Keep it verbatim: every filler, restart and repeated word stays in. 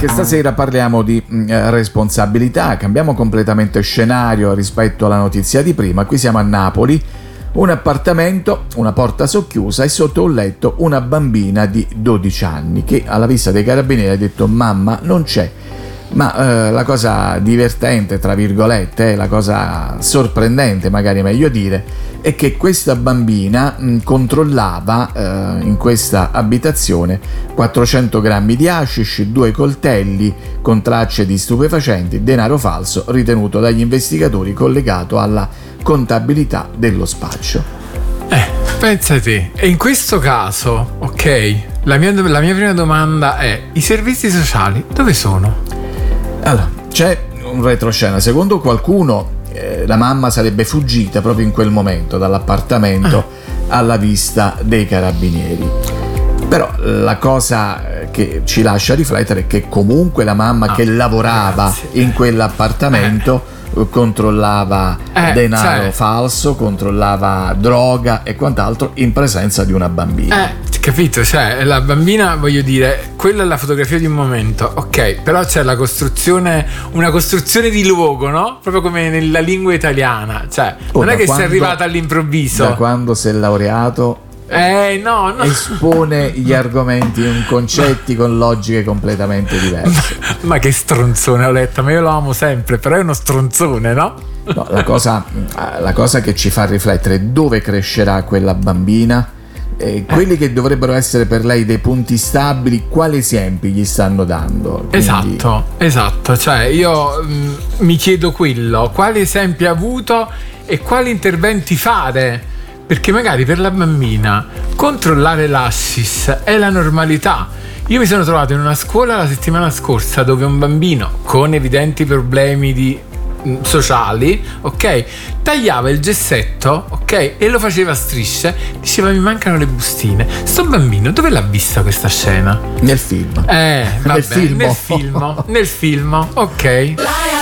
perché stasera parliamo di mh, responsabilità, cambiamo completamente scenario rispetto alla notizia di prima. Qui siamo a Napoli, un appartamento, una porta socchiusa e sotto un letto una bambina di dodici anni che alla vista dei carabinieri ha detto mamma non c'è. Ma eh, la cosa divertente, tra virgolette, la cosa sorprendente, magari meglio dire, è che questa bambina mh, controllava eh, in questa abitazione quattrocento grammi di hashish, due coltelli con tracce di stupefacenti, denaro falso ritenuto dagli investigatori collegato alla contabilità dello spaccio. Eh, pensa te, e in questo caso, ok, la mia, la mia prima domanda è: i servizi sociali dove sono? Allora, c'è un retroscena. Secondo qualcuno eh, la mamma sarebbe fuggita proprio in quel momento dall'appartamento ah. alla vista dei carabinieri. Però la cosa che ci lascia riflettere è che comunque la mamma ah, che lavorava ragazzi. in quell'appartamento eh. controllava eh, denaro cioè. falso, controllava droga e quant'altro in presenza di una bambina. Eh, capito? Cioè, la bambina, voglio dire, quella è la fotografia di un momento, ok, però c'è la costruzione, una costruzione di luogo, no? Proprio come nella lingua italiana, cioè, oh, non è che quando, sei arrivata all'improvviso. Da quando sei laureato Eh, no, no. espone gli argomenti in concetti con logiche completamente diverse. Ma, ma che stronzone, Oletta, ma io lo amo sempre, però è uno stronzone, no? No, la cosa, la cosa che ci fa riflettere è dove crescerà quella bambina, eh, quelli che dovrebbero essere per lei dei punti stabili, quali esempi gli stanno dando? Quindi... Esatto, esatto, cioè io mh, mi chiedo quello, quali esempi ha avuto e quali interventi fare, perché magari per la bambina controllare l'hashish è la normalità. Io mi sono trovato in una scuola la settimana scorsa dove un bambino con evidenti problemi di sociali, ok, tagliava il gessetto, ok, e lo faceva a strisce, diceva mi mancano le bustine. Sto bambino dove l'ha vista questa scena? Nel film. Eh, vabbè, nel film nel film, nel film, ok.